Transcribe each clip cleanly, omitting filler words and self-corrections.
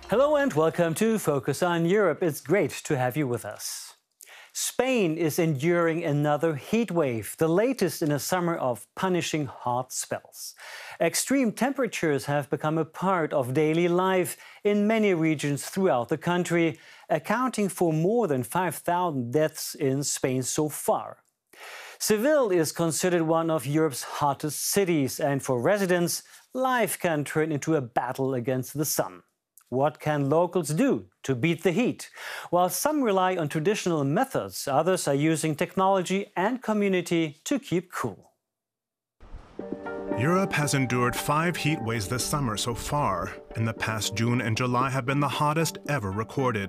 Hello and welcome to Focus on Europe. It's great to have you with us. Spain is enduring another heat wave, the latest in a summer of punishing hot spells. Extreme temperatures have become a part of daily life in many regions throughout the country, accounting for more than 5,000 deaths in Spain so far. Seville is considered one of Europe's hottest cities, and for residents, life can turn into a battle against the sun. What can locals do to beat the heat? While some rely on traditional methods, others are using technology and community to keep cool. Europe has endured 5 heat waves this summer so far. In the past, June and July have been the hottest ever recorded.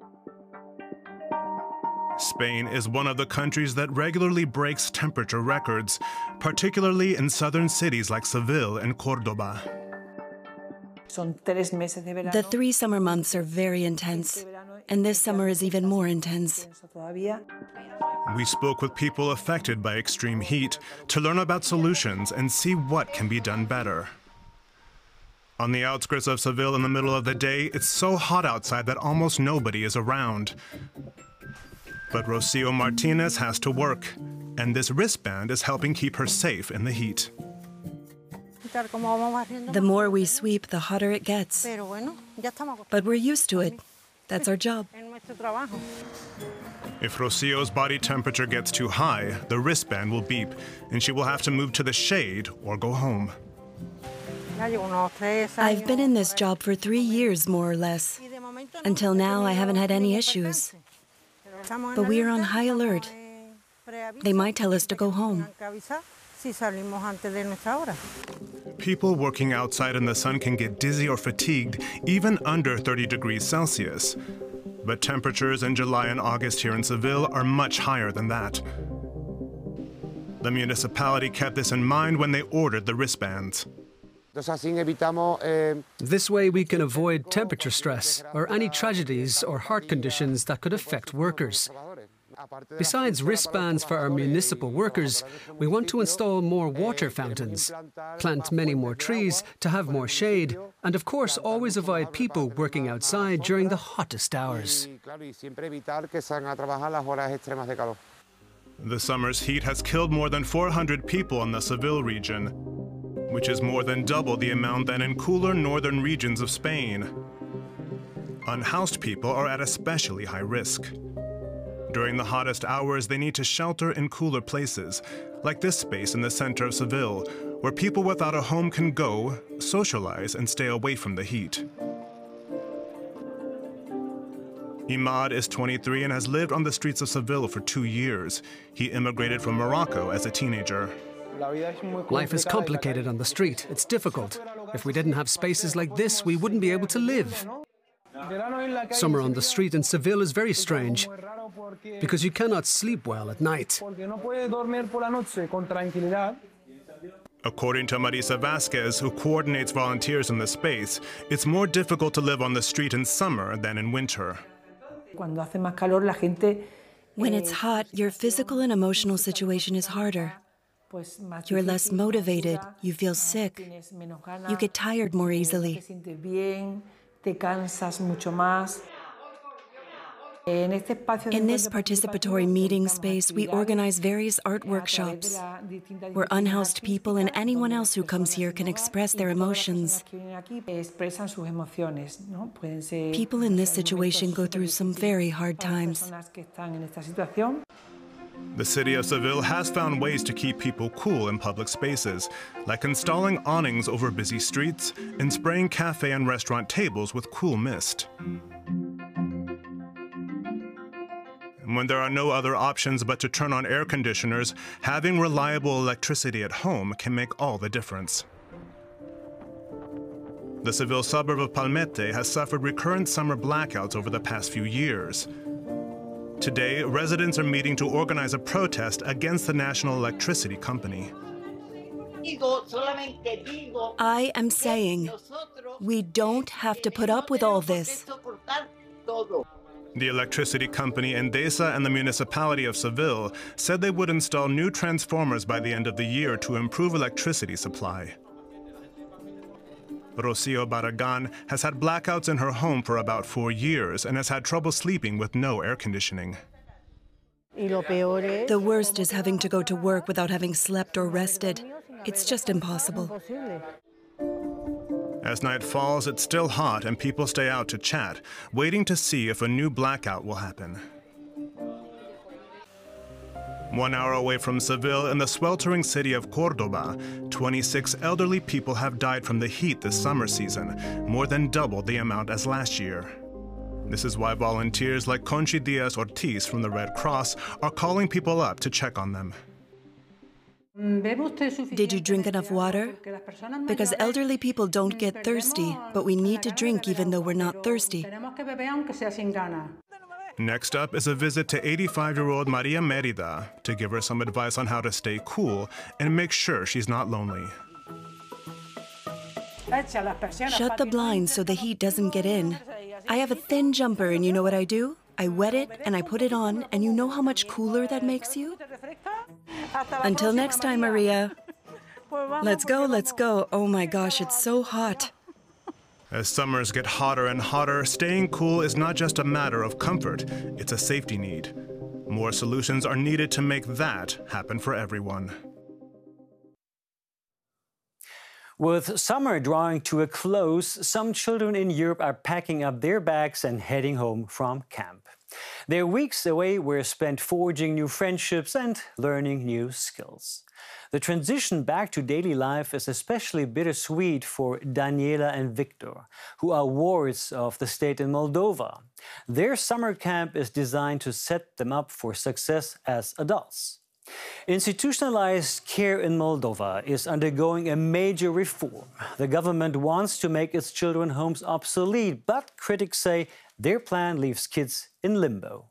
Spain is one of the countries that regularly breaks temperature records, particularly in southern cities like Seville and Córdoba. The 3 summer months are very intense, and this summer is even more intense. We spoke with people affected by extreme heat to learn about solutions and see what can be done better. On the outskirts of Seville in the middle of the day, it's so hot outside that almost nobody is around. But Rocio Martinez has to work, and this wristband is helping keep her safe in the heat. The more we sweep, the hotter it gets. But we're used to it. That's our job. If Rocio's body temperature gets too high, the wristband will beep, and she will have to move to the shade or go home. I've been in this job for 3 years, more or less. Until now, I haven't had any issues. But we are on high alert. They might tell us to go home. People working outside in the sun can get dizzy or fatigued even under 30 degrees Celsius. But temperatures in July and August here in Seville are much higher than that. The municipality kept this in mind when they ordered the wristbands. This way we can avoid temperature stress or any tragedies or heart conditions that could affect workers. Besides wristbands for our municipal workers, we want to install more water fountains, plant many more trees to have more shade, and of course always avoid people working outside during the hottest hours. The summer's heat has killed more than 400 people in the Seville region, which is more than double the amount than in cooler northern regions of Spain. Unhoused people are at especially high risk. During the hottest hours, they need to shelter in cooler places, like this space in the center of Seville, where people without a home can go, socialize, and stay away from the heat. Imad is 23 and has lived on the streets of Seville for 2 years. He immigrated from Morocco as a teenager. Life is complicated on the street. It's difficult. If we didn't have spaces like this, we wouldn't be able to live. Summer on the street in Seville is very strange, because you cannot sleep well at night. According to Marisa Vasquez, who coordinates volunteers in the space, it's more difficult to live on the street in summer than in winter. When it's hot, your physical and emotional situation is harder. You're less motivated, you feel sick, you get tired more easily. In this participatory meeting space, we organize various art workshops where unhoused people and anyone else who comes here can express their emotions. People in this situation go through some very hard times. The city of Seville has found ways to keep people cool in public spaces, like installing awnings over busy streets and spraying cafe and restaurant tables with cool mist. When there are no other options but to turn on air conditioners, having reliable electricity at home can make all the difference. The Seville suburb of Palmete has suffered recurrent summer blackouts over the past few years. Today, residents are meeting to organize a protest against the national electricity company. I am saying, we don't have to put up with all this. The electricity company Endesa and the municipality of Seville said they would install new transformers by the end of the year to improve electricity supply. Rocio Barragan has had blackouts in her home for about 4 years and has had trouble sleeping with no air conditioning. The worst is having to go to work without having slept or rested. It's just impossible. As night falls, it's still hot and people stay out to chat, waiting to see if a new blackout will happen. 1 hour away from Seville, in the sweltering city of Cordoba, 26 elderly people have died from the heat this summer season, more than double the amount as last year. This is why volunteers like Conchi Diaz Ortiz from the Red Cross are calling people up to check on them. Did you drink enough water? Because elderly people don't get thirsty, but we need to drink even though we're not thirsty. Next up is a visit to 85-year-old Maria Merida to give her some advice on how to stay cool and make sure she's not lonely. Shut the blinds so the heat doesn't get in. I have a thin jumper and you know what I do? I wet it and I put it on, and you know how much cooler that makes you? Until next time, Maria. Let's go, let's go. Oh my gosh, it's so hot. As summers get hotter and hotter, staying cool is not just a matter of comfort, it's a safety need. More solutions are needed to make that happen for everyone. With summer drawing to a close, some children in Europe are packing up their bags and heading home from camp. Their weeks away were spent forging new friendships and learning new skills. The transition back to daily life is especially bittersweet for Daniela and Victor, who are wards of the state in Moldova. Their summer camp is designed to set them up for success as adults. Institutionalized care in Moldova is undergoing a major reform. The government wants to make its children's homes obsolete, but critics say their plan leaves kids in limbo.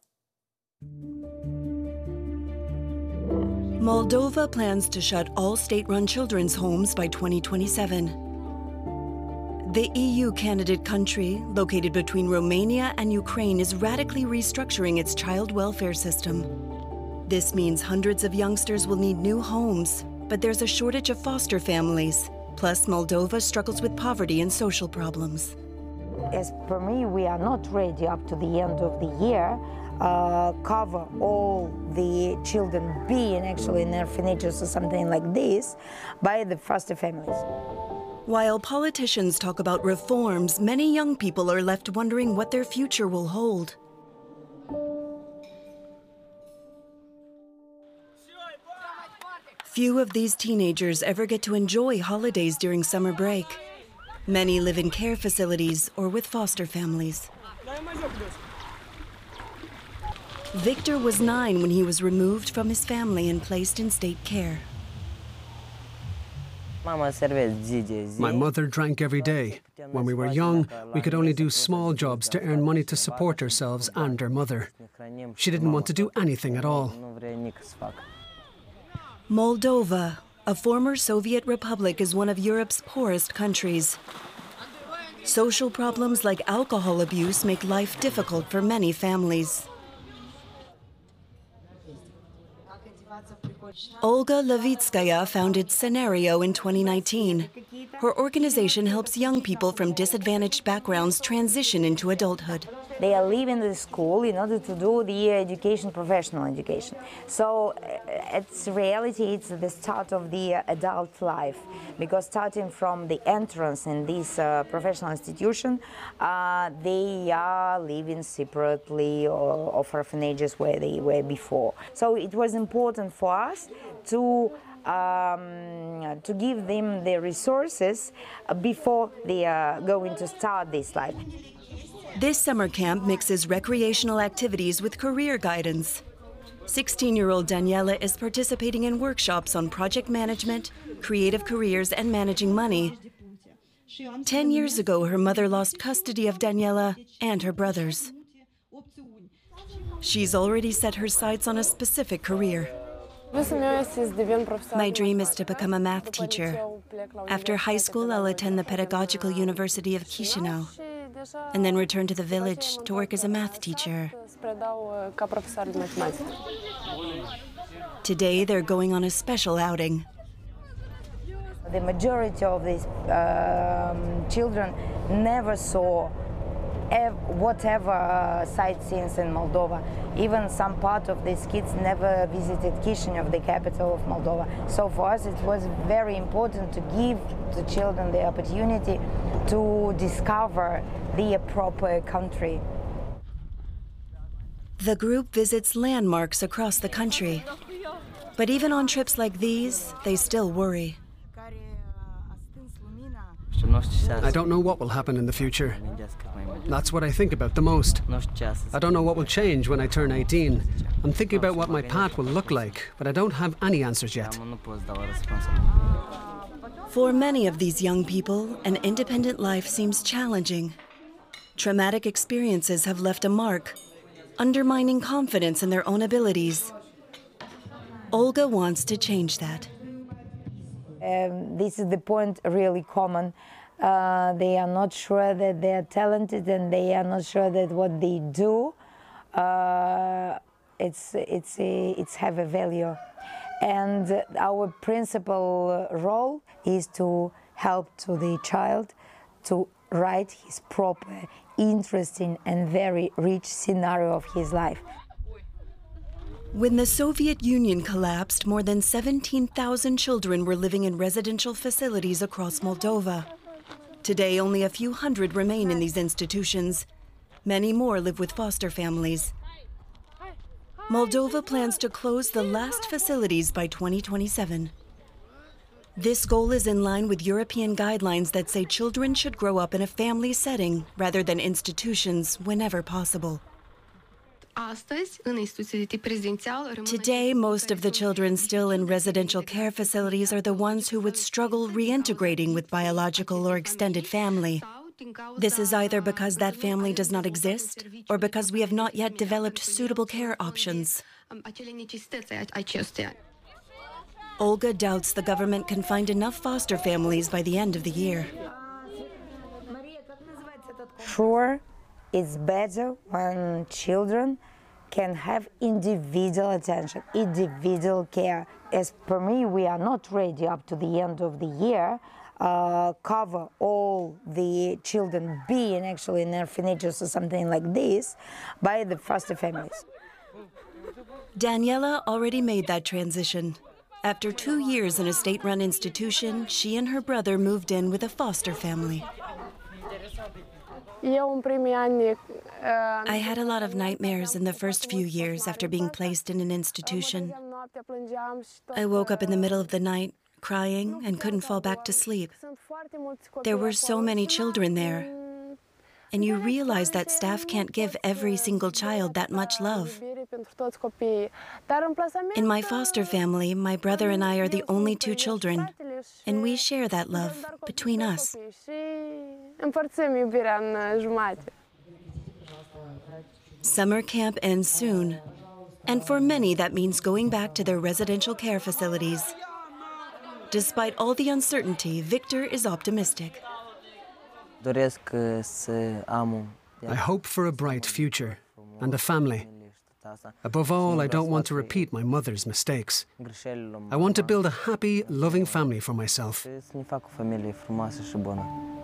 Moldova plans to shut all state-run children's homes by 2027. The EU candidate country, located between Romania and Ukraine, is radically restructuring its child welfare system. This means hundreds of youngsters will need new homes, but there's a shortage of foster families. Plus, Moldova struggles with poverty and social problems. As per me, we are not ready up to the end of the year cover all the children being actually in orphanages or something like this by the foster families. While politicians talk about reforms, many young people are left wondering what their future will hold. Few of these teenagers ever get to enjoy holidays during summer break. Many live in care facilities or with foster families. Victor was 9 when he was removed from his family and placed in state care. My mother drank every day. When we were young, we could only do small jobs to earn money to support ourselves and our mother. She didn't want to do anything at all. Moldova, a former Soviet republic, is one of Europe's poorest countries. Social problems like alcohol abuse make life difficult for many families. Olga Levitskaya founded Scenario in 2019. Her organization helps young people from disadvantaged backgrounds transition into adulthood. They are leaving the school in order to do the education, professional education. So it's reality, it's the start of the adult life, because starting from the entrance in this professional institution, they are living separately of orphanages where they were before. So it was important for us to give them the resources before they are going to start this life. This summer camp mixes recreational activities with career guidance. 16-year-old Daniela is participating in workshops on project management, creative careers, and managing money. 10 years ago, her mother lost custody of Daniela and her brothers. She's already set her sights on a specific career. My dream is to become a math teacher. After high school, I'll attend the Pedagogical University of Chisinau, and then return to the village to work as a math teacher. Today, they're going on a special outing. The majority of these children never saw whatever sightseeing in Moldova. Even some part of these kids never visited Chisinau, the capital of Moldova. So for us it was very important to give the children the opportunity to discover the proper country. The group visits landmarks across the country. But even on trips like these, they still worry. I don't know what will happen in the future. That's what I think about the most. I don't know what will change when I turn 18. I'm thinking about what my path will look like, but I don't have any answers yet. For many of these young people, an independent life seems challenging. Traumatic experiences have left a mark, undermining confidence in their own abilities. Olga wants to change that. This is the point really common. They are not sure that they are talented, and they are not sure that what they do it's have a value. And our principal role is to help to the child to write his proper, interesting and very rich scenario of his life. When the Soviet Union collapsed, more than 17,000 children were living in residential facilities across Moldova. Today, only a few hundred remain in these institutions. Many more live with foster families. Moldova plans to close the last facilities by 2027. This goal is in line with European guidelines that say children should grow up in a family setting rather than institutions whenever possible. Today, most of the children still in residential care facilities are the ones who would struggle reintegrating with biological or extended family. This is either because that family does not exist or because we have not yet developed suitable care options. Olga doubts the government can find enough foster families by the end of the year. Sure, it's better when children can have individual attention, individual care. As per me, we are not ready up to the end of the year cover all the children being actually in orphanages or something like this by the foster families. Daniela already made that transition. After 2 years in a state-run institution, she and her brother moved in with a foster family. I had a lot of nightmares in the first few years after being placed in an institution. I woke up in the middle of the night, crying, and couldn't fall back to sleep. There were so many children there, and you realize that staff can't give every single child that much love. In my foster family, my brother and I are the only 2 children, and we share that love between us. Summer camp ends soon, and for many that means going back to their residential care facilities. Despite all the uncertainty, Victor is optimistic. I hope for a bright future and a family. Above all, I don't want to repeat my mother's mistakes. I want to build a happy, loving family for myself.